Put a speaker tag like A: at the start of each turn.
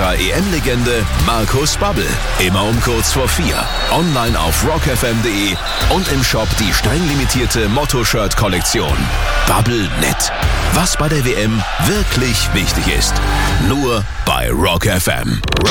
A: unserer EM-Legende Markus Babbel. Immer um kurz vor 4. Online auf rockfm.de und im Shop die streng limitierte Motto-Shirt-Kollektion. Babbel.net. Was bei der WM wirklich wichtig ist. Nur bei Rock FM.